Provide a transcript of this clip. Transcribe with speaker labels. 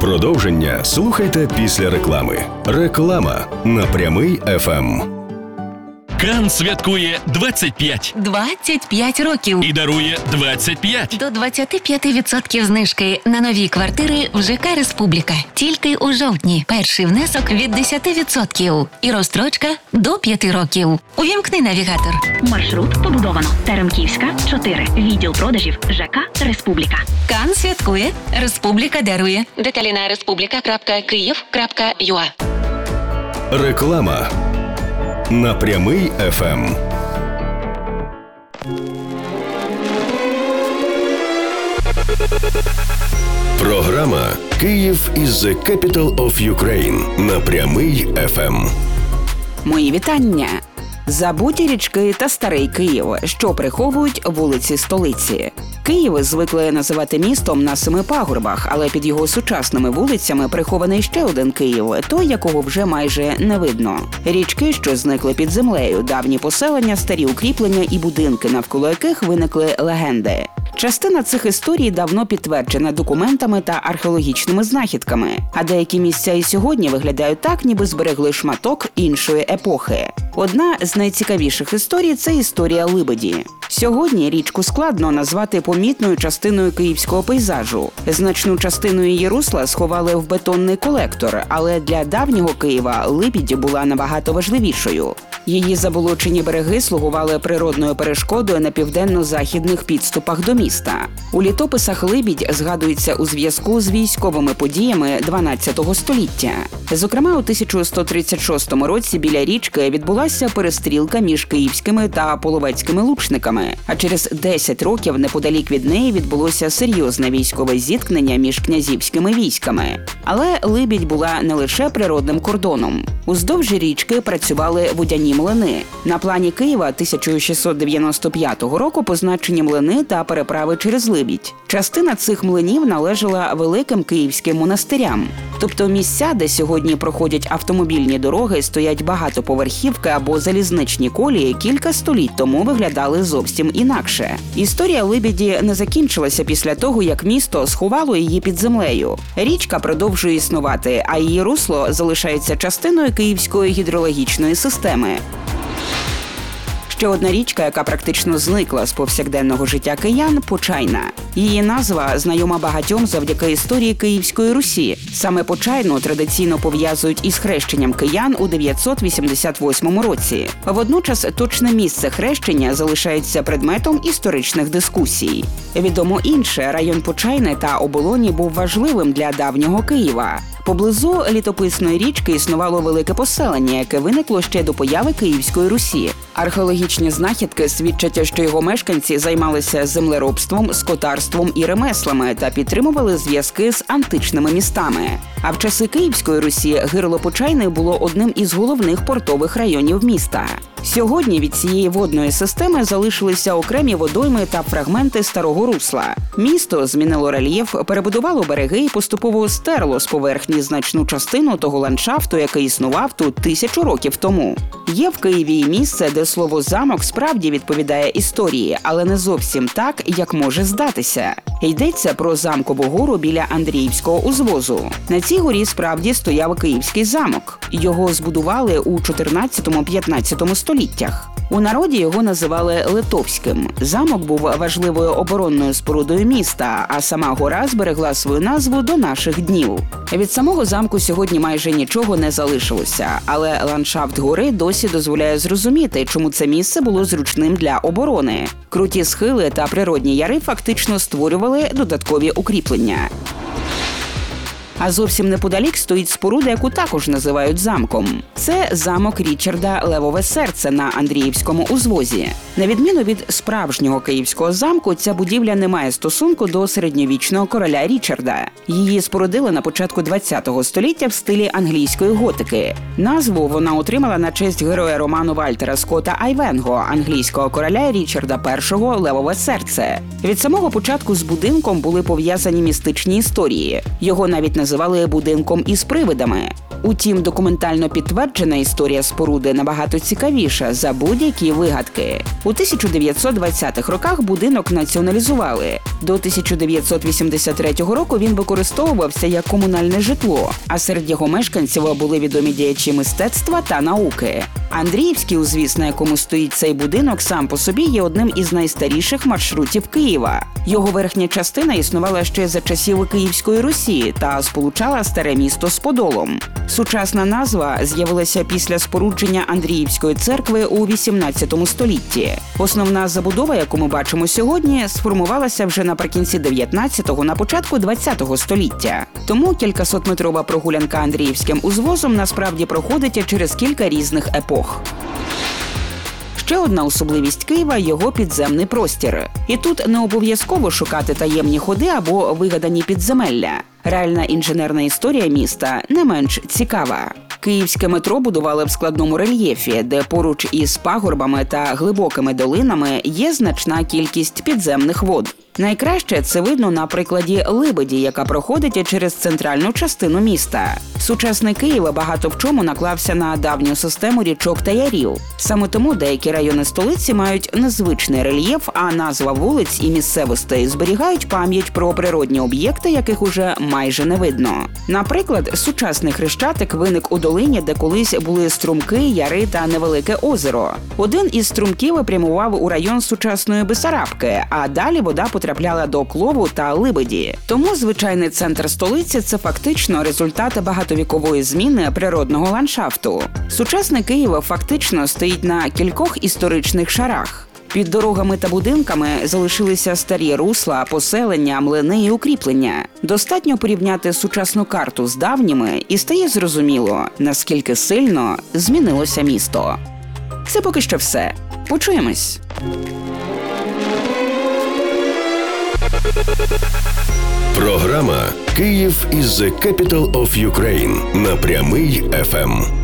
Speaker 1: Продовження слухайте після реклами. Реклама на Прямий ФМ.
Speaker 2: Кан святкує 25.
Speaker 3: 25 років.
Speaker 2: І дарує 25.
Speaker 3: До 25% знижки на нові квартири в ЖК «Республіка». Тільки у жовтні. Перший внесок від 10%. І розстрочка до 5 років. Увімкни навігатор.
Speaker 4: Маршрут побудовано. Теремківська, 4. Відділ продажів ЖК «Республіка».
Speaker 3: Кан святкує. Республіка дарує. Деталі на respublika.kyiv.ua.
Speaker 1: Реклама на Прямий ФМ. Програма «Київ is the capital of Ukraine» на Прямий ФМ.
Speaker 5: Мої вітання! Забуті річки та Старий Київ, що приховують вулиці столиці. Київ звикли називати містом на 7 пагорбах, але під його сучасними вулицями прихований ще один Київ, той, якого вже майже не видно. Річки, що зникли під землею, давні поселення, старі укріплення і будинки, навколо яких виникли легенди. Частина цих історій давно підтверджена документами та археологічними знахідками, а деякі місця і сьогодні виглядають так, ніби зберегли шматок іншої епохи. Одна з найцікавіших історій – це історія Либеді. Сьогодні річку складно назвати помітною частиною київського пейзажу. Значну частину її русла сховали в бетонний колектор, але для давнього Києва Либідь була набагато важливішою. Її заболочені береги слугували природною перешкодою на південно-західних підступах до міста. У літописах Либідь згадується у зв'язку з військовими подіями 12 століття. Зокрема, у 1136 році біля річки відбулася перестрілка між київськими та половецькими лучниками, а через 10 років неподалік від неї відбулося серйозне військове зіткнення між князівськими військами. Але Либідь була не лише природним кордоном. Уздовж річки працювали водяні млини. На плані Києва 1695 року позначені млини та переправи через Либідь. Частина цих млинів належала великим київським монастирям. Тобто місця, де сьогодні проходять автомобільні дороги, стоять багатоповерхівки або залізничні колії, кілька століть тому виглядали зовсім інакше. Історія Либіді не закінчилася після того, як місто сховало її під землею. Річка продовжує існувати, а її русло залишається частиною київської гідрологічної системи. Ще одна річка, яка практично зникла з повсякденного життя киян – Почайна. Її назва знайома багатьом завдяки історії Київської Русі. Саме Почайну традиційно пов'язують із хрещенням киян у 988 році. Водночас точне місце хрещення залишається предметом історичних дискусій. Відомо інше, район Почайни та Оболоні був важливим для давнього Києва. Поблизу літописної річки існувало велике поселення, яке виникло ще до появи Київської Русі. Археологічні знахідки свідчать, що його мешканці займалися землеробством, скотарством і ремеслами та підтримували зв'язки з античними містами. А в часи Київської Русі гирло Почайни було одним із головних портових районів міста. Сьогодні від цієї водної системи залишилися окремі водойми та фрагменти старого русла. Місто змінило рельєф, перебудувало береги і поступово стерло з поверхні значну частину того ландшафту, який існував тут 1000 років тому. Є в Києві і місце, де слово «замок» справді відповідає історії, але не зовсім так, як може здатися. Йдеться про Замкову гору біля Андріївського узвозу. На цій горі справді стояв Київський замок. Його збудували у 14-15 століттях. У народі його називали Литовським. Замок був важливою оборонною спорудою міста, а сама гора зберегла свою назву до наших днів. Від самого замку сьогодні майже нічого не залишилося, але ландшафт гори досі дозволяє зрозуміти, чому це місце було зручним для оборони. Круті схили та природні яри фактично створювали додаткові укріплення. А зовсім неподалік стоїть споруда, яку також називають замком. Це замок Річарда Левове серце на Андріївському узвозі. На відміну від справжнього київського замку, ця будівля не має стосунку до середньовічного короля Річарда. Її спорудили на початку ХХ століття в стилі англійської готики. Назву вона отримала на честь героя роману Вальтера Скотта Айвенго, англійського короля Річарда І Левове серце. Від самого початку з будинком були пов'язані містичні історії. Його навіть називали будинком із привидами. Утім, документально підтверджена історія споруди набагато цікавіша за будь-які вигадки. У 1920-х роках будинок націоналізували. До 1983 року він використовувався як комунальне житло, а серед його мешканців були відомі діячі мистецтва та науки. Андріївський узвіз, на якому стоїть цей будинок, сам по собі є одним із найстаріших маршрутів Києва. Його верхня частина існувала ще за часів Київської Русі та сполучала старе місто з Подолом. Сучасна назва з'явилася після спорудження Андріївської церкви у 18 столітті. Основна забудова, яку ми бачимо сьогодні, сформувалася вже наприкінці 19-го, на початку 20-го століття. Тому кількасотметрова прогулянка Андріївським узвозом насправді проходить через кілька різних епох. Ще одна особливість Києва – його підземний простір. І тут не обов'язково шукати таємні ходи або вигадані підземелля. Реальна інженерна історія міста не менш цікава. Київське метро будували в складному рельєфі, де поруч із пагорбами та глибокими долинами є значна кількість підземних вод. Найкраще це видно на прикладі Либеді, яка проходить через центральну частину міста. Сучасний Київ багато в чому наклався на давню систему річок та ярів. Саме тому деякі райони столиці мають незвичний рельєф, а назва вулиць і місцевостей зберігають пам'ять про природні об'єкти, яких уже майже не видно. Наприклад, сучасний Хрещатик виник у долині, де колись були струмки, яри та невелике озеро. Один із струмків прямував у район сучасної Бесарабки, а далі вода потрапляла до Клову та Либеді. Тому звичайний центр столиці – це фактично результат багатовікової зміни природного ландшафту. Сучасний Київ фактично стоїть на кількох історичних шарах. Під дорогами та будинками залишилися старі русла, поселення, млини і укріплення. Достатньо порівняти сучасну карту з давніми і стає зрозуміло, наскільки сильно змінилося місто. Це поки що все. Почуємось!
Speaker 1: Програма «Київ is the capital of Ukraine» на Прямий ФМ.